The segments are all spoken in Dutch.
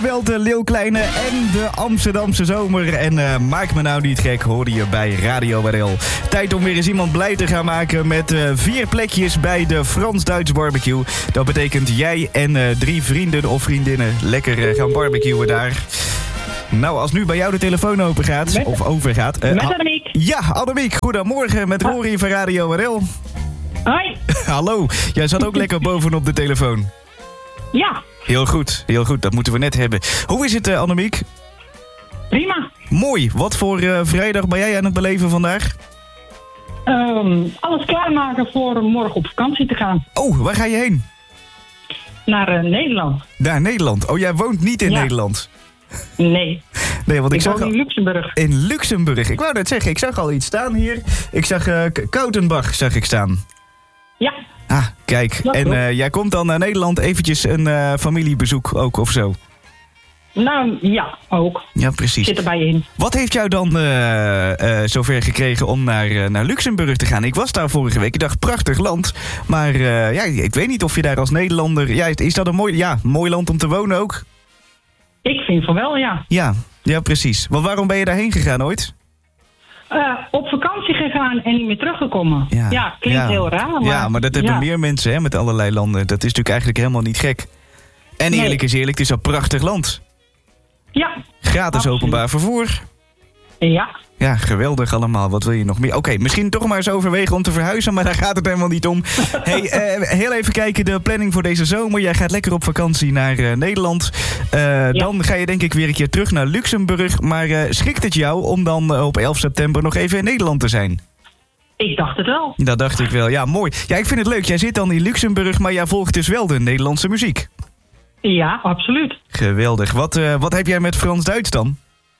Wel de Leeuw Kleine en de Amsterdamse zomer. En maak me nou niet gek, hoorde je bij Radio WRL. Tijd om weer eens iemand blij te gaan maken met 4 plekjes bij de Frans-Duits barbecue. Dat betekent jij en 3 vrienden of vriendinnen lekker gaan barbecuen daar. Nou, als nu bij jou de telefoon open gaat, of overgaat... met Annemiek. Ja, Annemiek, goedemorgen met Rory van Radio WRL. Hoi. Hallo, jij zat ook lekker bovenop de telefoon. Ja. Heel goed, dat moeten we net hebben. Hoe is het, Annemiek? Prima. Mooi, wat voor vrijdag ben jij aan het beleven vandaag? Alles klaarmaken voor morgen op vakantie te gaan. Oh, waar ga je heen? Naar Nederland. Naar Nederland? Oh, jij woont niet in Nederland? Nee. Nee, want ik zag woon in Luxemburg. In Luxemburg. Ik wou net zeggen, ik zag al iets staan hier. Ik zag Koutenbach zag ik staan. Ja. Ah, kijk. Ja, en jij komt dan naar Nederland eventjes een familiebezoek ook of zo? Nou, ja, ook. Ja, precies. Zit erbij in. Wat heeft jou dan zover gekregen om naar Luxemburg te gaan? Ik was daar vorige week. Ik dacht, prachtig land. Maar ik weet niet of je daar als Nederlander... Ja, is dat een mooi land om te wonen ook? Ik vind van wel, ja. Ja, precies. Want waarom ben je daarheen gegaan ooit? Op vakantie gegaan en niet meer teruggekomen. Ja, klinkt heel raar. Maar, ja, maar dat hebben meer mensen hè, met allerlei landen. Dat is natuurlijk eigenlijk helemaal niet gek. En eerlijk is eerlijk, het is een prachtig land. Ja. Gratis absoluut. Openbaar vervoer. Ja. Ja, geweldig allemaal. Wat wil je nog meer? Oké, misschien toch maar eens overwegen om te verhuizen, maar daar gaat het helemaal niet om. Hey, heel even kijken, de planning voor deze zomer. Jij gaat lekker op vakantie naar Nederland. Dan ga je denk ik weer een keer terug naar Luxemburg. Maar schikt het jou om dan op 11 september nog even in Nederland te zijn? Ik dacht het wel. Dat dacht ik wel. Ja, mooi. Ja, ik vind het leuk. Jij zit dan in Luxemburg, maar jij volgt dus wel de Nederlandse muziek. Ja, absoluut. Geweldig. Wat heb jij met Frans-Duits dan?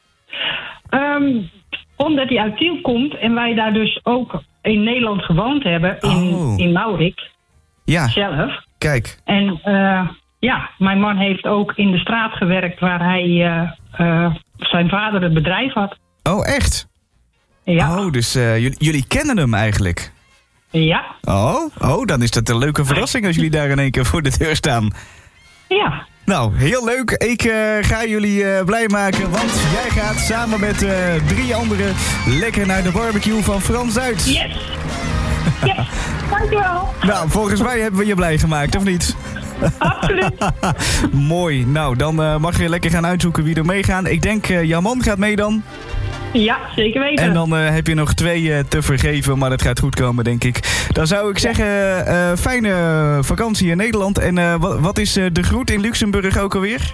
Omdat hij uit Tiel komt en wij daar dus ook in Nederland gewoond hebben, in Maurik. Ja. Zelf. Kijk. En mijn man heeft ook in de straat gewerkt waar hij zijn vader het bedrijf had. Oh, echt? Ja. Oh, dus jullie kennen hem eigenlijk? Ja. Oh, dan is dat een leuke verrassing als jullie daar in één keer voor de deur staan. Ja. Nou, heel leuk. Ik ga jullie blij maken, want jij gaat samen met 3 anderen lekker naar de barbecue van Frans-Duits. Yes! Yes, dankjewel. Nou, volgens mij hebben we je blij gemaakt, of niet? Absoluut. Mooi. Nou, dan mag je lekker gaan uitzoeken wie er meegaan. Ik denk, jouw man gaat mee dan? Ja, zeker weten. En dan heb je nog 2 te vergeven, maar dat gaat goed komen, denk ik. Dan zou ik zeggen, fijne vakantie in Nederland. En wat is de groet in Luxemburg ook alweer?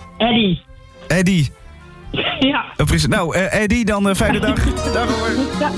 Eddie. Eddie. Ja. Nou, Eddie, dan fijne dag. Dag hoor. Ja.